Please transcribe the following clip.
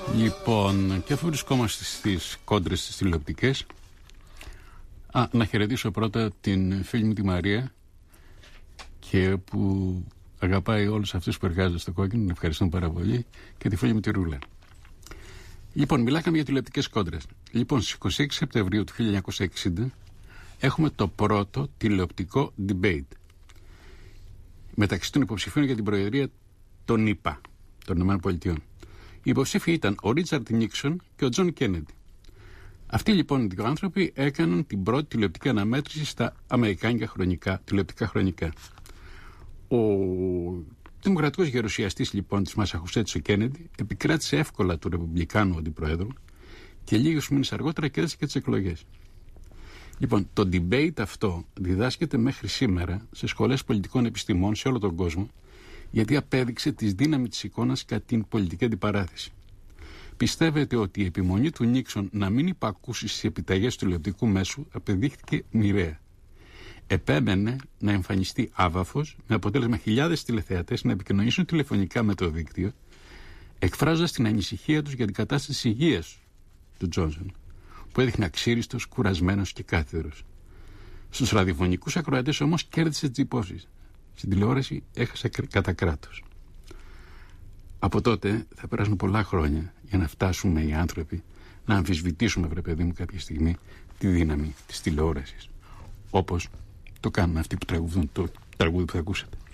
Λοιπόν, και αφού βρισκόμαστε στις κόντρες τις τηλεοπτικές, να χαιρετήσω πρώτα την φίλη μου τη Μαρία, και που αγαπάει όλους αυτούς που εργάζονται στο κόκκινο, την ευχαριστούμε πάρα πολύ, και τη φίλη μου τη Ρούλα. Λοιπόν, μιλάγαμε για τηλεοπτικές κόντρες. Λοιπόν, στις 26 Σεπτεμβρίου του 1960 έχουμε το πρώτο τηλεοπτικό debate μεταξύ των υποψηφίων για την προεδρία των ΗΠΑ, των ΗΠΑ. Οι υποψήφοι ήταν ο Ρίτσαρντ Νίξον και ο Τζον Κέννεντι. Αυτοί λοιπόν οι δύο άνθρωποι έκαναν την πρώτη τηλεοπτική αναμέτρηση στα αμερικάνικα τηλεοπτικά χρονικά. Ο δημοκρατικός γερουσιαστής λοιπόν της Μασαχουσέτς, ο Κέννεντι, επικράτησε εύκολα του Ρεπουμπλικάνου αντιπροέδρου και λίγους μήνες αργότερα κέρδισε και τις εκλογές. Λοιπόν, το debate αυτό διδάσκεται μέχρι σήμερα σε σχολές πολιτικών επιστημών σε όλο τον κόσμο, γιατί απέδειξε τη δύναμη της εικόνας κατά την πολιτική αντιπαράθεση. Πιστεύετε ότι η επιμονή του Νίξον να μην υπακούσει στις επιταγές του τηλεοπτικού μέσου απεδείχθηκε μοιραία. Επέμενε να εμφανιστεί άβαφος, με αποτέλεσμα χιλιάδες τηλεθεατές να επικοινωνήσουν τηλεφωνικά με το δίκτυο, εκφράζοντας την ανησυχία τους για την κατάσταση της υγείας του Τζόνσον, που έδειχνε αξίριστος, κουρασμένος και κάθεδρος. Στους ραδιοφωνικούς ακροατές όμως κέρδισε τις εντυπώσεις. Στην τηλεόραση έχασε κατά κράτος. Από τότε θα περάσουν πολλά χρόνια για να φτάσουμε οι άνθρωποι να αμφισβητήσουμε, βρε παιδί μου, κάποια στιγμή τη δύναμη της τηλεόρασης. Όπως το κάνουν αυτοί που τραγουδούν το τραγούδι που θα ακούσατε.